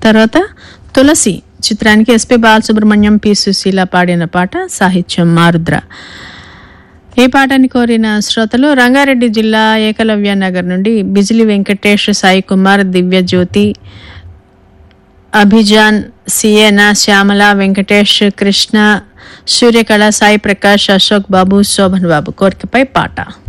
తర్వాత తులసి చిత్రానికి SP Balasubrahmanyam, P Susheela పాడిన పాట, సాహిత్యం మారుద్ర. ఈ పాటని కోరిన శ్రోతలు రంగారెడ్డి జిల్లా ఏకలవ్య నగర్ నుండి బిజిలి వెంకటేష్, సాయి కుమార్, దివ్యజ్యోతి, అభిజాన్, సియేనా, శ్యామల, వెంకటేష్, కృష్ణ, సూర్యకళ, సాయి ప్రకాష్, అశోక్ బాబు, శోభన్ బాబు కోరికపై పాట.